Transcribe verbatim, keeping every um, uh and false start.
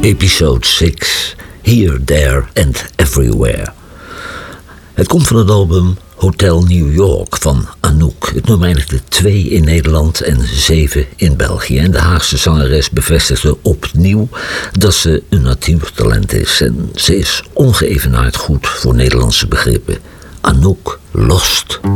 Episode zes, Here, There and Everywhere. Het komt van het album Hotel New York van Anouk. Het nummer eindigde twee in Nederland en zeven in België. En de Haagse zangeres bevestigde opnieuw dat ze een natuurtalent is. En ze is ongeëvenaard goed voor Nederlandse begrippen. Anouk Lost.